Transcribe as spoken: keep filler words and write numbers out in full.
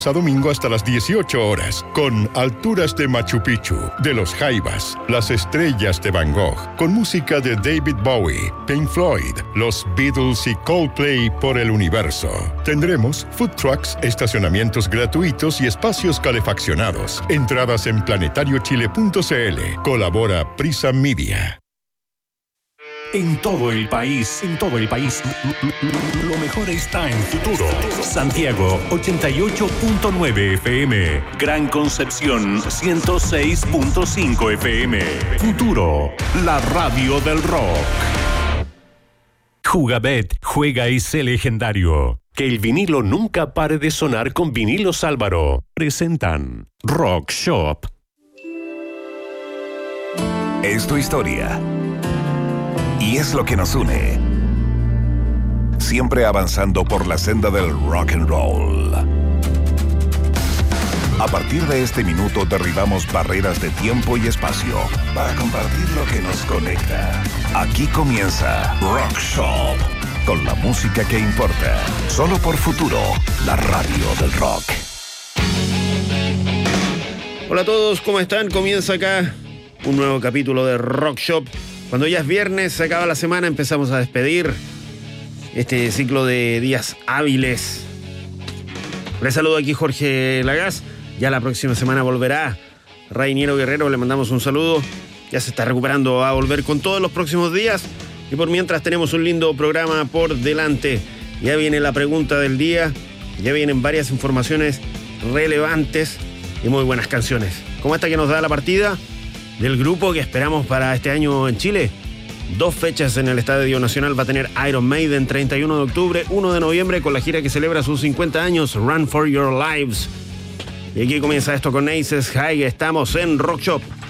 A domingo hasta las dieciocho horas, con Alturas de Machu Picchu, de los Jaivas, Las Estrellas de Van Gogh, con música de David Bowie, Pink Floyd, los Beatles y Coldplay por el universo. Tendremos food trucks, estacionamientos gratuitos y espacios calefaccionados. Entradas en planetario chile punto c l. Colabora Prisa Media. En todo el país, en todo el país, lo mejor está en Futuro. Santiago, ochenta y ocho punto nueve F M. Gran Concepción, ciento seis punto cinco F M. Futuro, la radio del rock. Jugabet, juega y sé legendario. Que el vinilo nunca pare de sonar con Vinilos Álvaro. Presentan Rock Shop. Es tu historia. Y es lo que nos une. Siempre avanzando por la senda del rock and roll. A partir de este minuto derribamos barreras de tiempo y espacio para compartir lo que nos conecta. Aquí comienza Rock Shop, con la música que importa. Solo por Futuro, la radio del rock. Hola a todos, ¿cómo están? Comienza acá un nuevo capítulo de Rock Shop. Cuando ya es viernes, se acaba la semana, empezamos a despedir este ciclo de días hábiles. Les saludo aquí Jorge Lagaz. Ya la próxima semana volverá Rainiero Guerrero, le mandamos un saludo. Ya se está recuperando, va a volver con todos los próximos días. Y por mientras tenemos un lindo programa por delante. Ya viene la pregunta del día, ya vienen varias informaciones relevantes y muy buenas canciones. Como esta que nos da la partida del grupo que esperamos para este año en Chile. Dos fechas en el Estadio Nacional va a tener Iron Maiden, treinta y uno de octubre, uno de noviembre, con la gira que celebra sus cincuenta años, Run for Your Lives. Y aquí comienza esto con Aces High. Estamos en Rock Shop.